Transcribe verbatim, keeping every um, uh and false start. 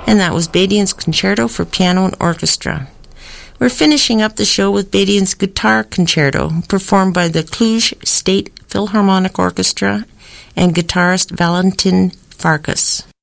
and that was Badian's Concerto for Piano and Orchestra. We're finishing up the show with Badian's Guitar Concerto, performed by the Cluj State Philharmonic Orchestra and guitarist Valentin Farkas.